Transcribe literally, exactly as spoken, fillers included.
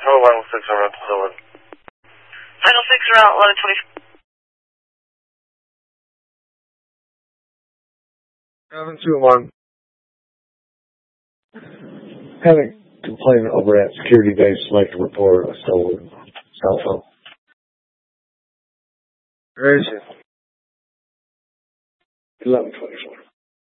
Hello, Vital six around eleven. Vital six around eleven twenty-four. seven two one. Having complainant over at security base like to report a stolen cell phone. Where is it? eleven twenty-four.